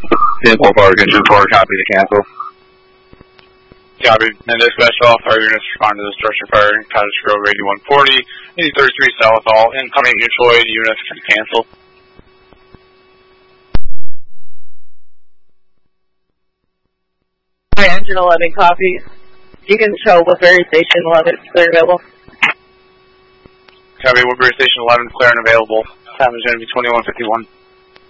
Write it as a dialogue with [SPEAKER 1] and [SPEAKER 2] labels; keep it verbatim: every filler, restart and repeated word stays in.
[SPEAKER 1] ten four Park engine four, copy to cancel.
[SPEAKER 2] Copy. And dispatch all fire units respond to the structure fire in Cottage Grove, radio one forty, eighty thirty-three South, all incoming mutual aid units can cancel.
[SPEAKER 3] Hi, engine eleven, copy. You can show Woodbury Station eleven, it's clear available.
[SPEAKER 2] Copy, Woodbury Station eleven, clear and available. Time is going to be twenty-one fifty-one.